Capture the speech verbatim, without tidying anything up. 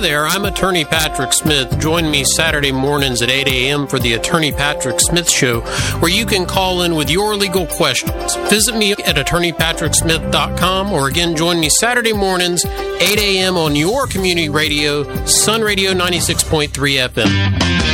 there, I'm Attorney Patrick Smith. Join me Saturday mornings at eight a.m. for the Attorney Patrick Smith Show, where you can call in with your legal questions. Visit me at attorney patrick smith dot com, or again, join me Saturday mornings, eight a.m. on your community radio, Sun Radio ninety-six point three F M.